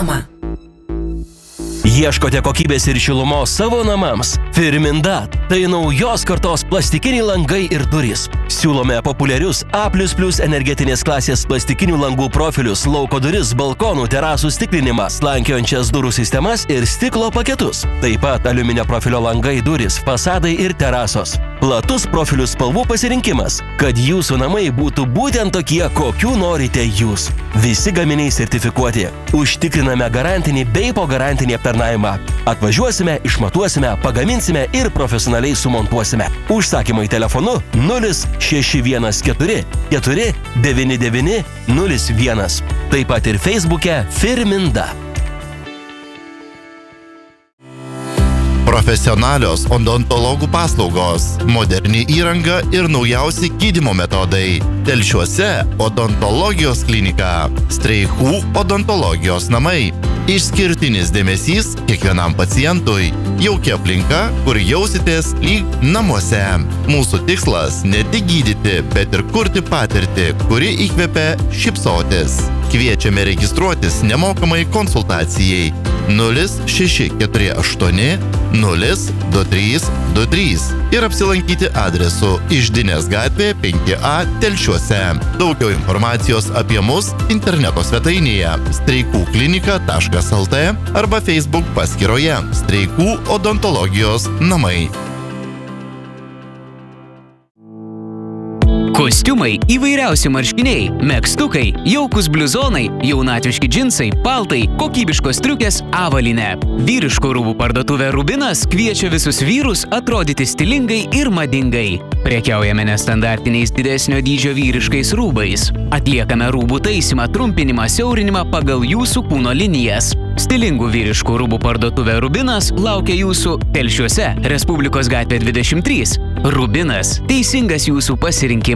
Mama. Ieškote kokybės ir šilumos savo namams? Firminda – tai naujos kartos plastikiniai langai ir durys. Siūlome populiarius A++ energetinės klasės plastikinių langų profilius, lauko duris, balkonų, terasų stiklinimą, slankiojančias durų sistemas ir stiklo paketus. Taip pat aliuminio profilio langai, durys, fasadai ir terasos. Platus profilių spalvų pasirinkimas, kad jūsų namai būtų būtent tokie, kokių norite jūs. Visi gaminiai sertifikuoti. Užtikriname garantinį bei po garantinį aptarnavimą. Atvažiuosime, išmatuosime, pagaminsime ir profesionaliai sumontuosime. Užsakymai telefonu 0614 499 01. Taip pat ir Facebook'e Firminda. Profesionalios odontologų paslaugos, moderni įranga ir naujausi gydymo metodai. Telšiuose odontologijos klinika, Streikų odontologijos namai. Išskirtinis dėmesys kiekvienam pacientui. Jaukia aplinka, kur jausitės lyg namuose. Mūsų tikslas ne tik gydyti, bet ir kurti patirtį, kuri įkvepia šypsotis. Kviečiame registruotis nemokamai konsultacijai 0648 02323 ir apsilankyti adresu Iždinės gatvė 5A Telšiuose. Daugiau informacijos apie mus interneto svetainėje streikuklinika.lt arba Facebook paskyroje Streikų odontologijos namai. Kostiumai, įvairiausi marškiniai, megztukai, jaukus bliuzonai, jaunatviški džinsai, paltai, kokybiškos striukės, avalynė. Vyriškų rūbų parduotuvė Rubinas kviečia visus vyrus atrodyti stilingai ir madingai. Prekiaujame nestandartiniais didesnio dydžio vyriškais rūbais. Atliekame rūbų taisymą, trumpinimą, siaurinimą pagal jūsų kūno linijas. Stilingų vyriškų rūbų parduotuvė Rubinas laukia jūsų Telšiuose, Respublikos gatvė 23. Rubinas – teisingas jūsų pasirinkimas.